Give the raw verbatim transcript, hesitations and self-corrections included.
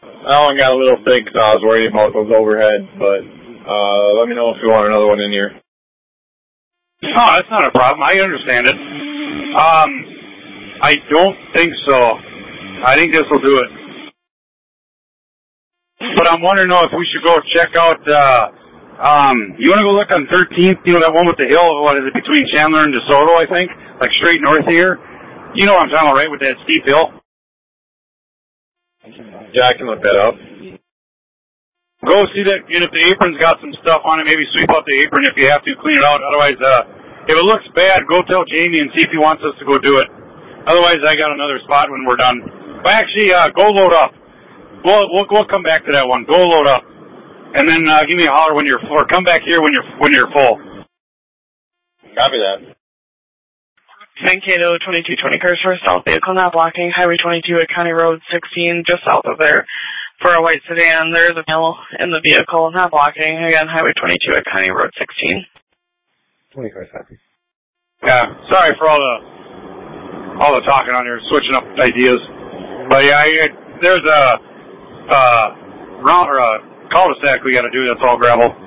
That one got a little thick, so I was worried about those overheads, but uh, let me know if you want another one in here. No, that's not a problem. I understand it. Um, I don't think so. I think this will do it. But I'm wondering though, if we should go check out, uh, um, you want to go look on thirteenth, you know, that one with the hill, what is it, between Chandler and DeSoto, I think? Like straight north here? You know what I'm talking about, right, with that steep hill? Yeah, I can look that up. Go see that, and if the apron's got some stuff on it, maybe sweep out the apron if you have to, clean it out. Otherwise, uh, if it looks bad, go tell Jamie and see if he wants us to go do it. Otherwise, I got another spot when we're done. But actually, uh, go load up. We'll, we'll, we'll come back to that one. Go load up. And then, uh, give me a holler when you're full, or come back here when you're, when you're full. Copy that. Mankato twenty-two twenty cars for a south vehicle not blocking Highway twenty-two at County Road sixteen, just south of there. For a white sedan, there's a male in the vehicle not blocking. Again, Highway twenty-two at County Road sixteen. twenty-five seconds. Yeah, sorry for all the all the talking on here, switching up ideas. But yeah, I, there's a uh, round or a cul-de-sac we got to do. That's all gravel.